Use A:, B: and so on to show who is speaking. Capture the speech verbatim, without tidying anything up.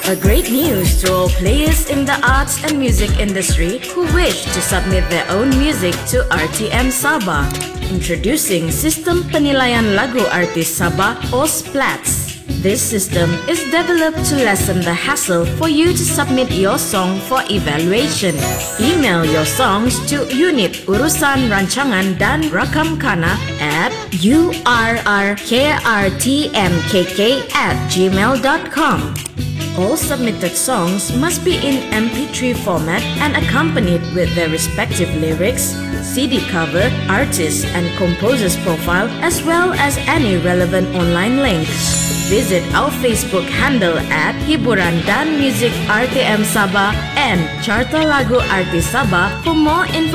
A: A great news to all players in the arts and music industry who wish to submit their own music to R T M Sabah. Introducing Sistem Penilaian Lagu Artis Sabah or SPLATS. This system is developed to lessen the hassle for you to submit your song for evaluation. Email your songs to Unit Urusan Rancangan dan Rakam Kana at u r r k r t m k k at gmail dot com. All submitted songs must be in M P three format and accompanied with their respective lyrics, C D cover, artist and composer's profile, as well as any relevant online link. Visit our Facebook handle at Hiburan dan Music R T M Sabah and Carta Lagu Artis Sabah for more information.